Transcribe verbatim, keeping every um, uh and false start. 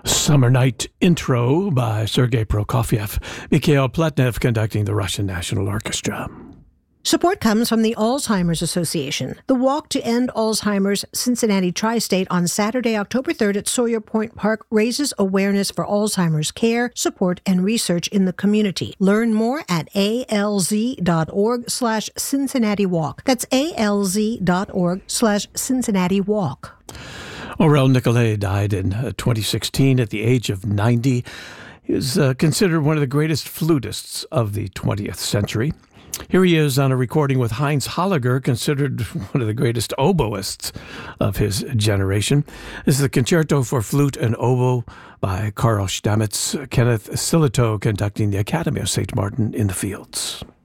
Summer Night Intro by Sergei Prokofiev. Mikhail Pletnev conducting the Russian National Orchestra. Support comes from the Alzheimer's Association. The Walk to End Alzheimer's Cincinnati Tri-State on Saturday, October third at Sawyer Point Park raises awareness for Alzheimer's care, support, and research in the community. Learn more at alz.org slash Cincinnati Walk. That's alz.org slash Cincinnati Walk. Aurel Nicolay died in uh, twenty sixteen at the age of ninety. He was uh, considered one of the greatest flutists of the twentieth century. Here he is on a recording with Heinz Holliger, considered one of the greatest oboists of his generation. This is the Concerto for Flute and Oboe by Karl Stamitz, Kenneth Silito conducting the Academy of Saint Martin in the Fields.